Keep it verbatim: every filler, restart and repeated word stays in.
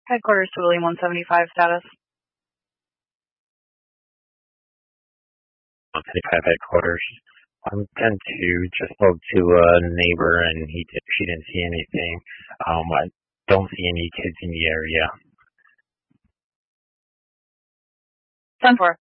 Headquarters to William one seventy-five status. one seventy-five headquarters. I'm ten two, just spoke to a neighbor and he did, she didn't see anything. Um, I don't see any kids in the area. ten four.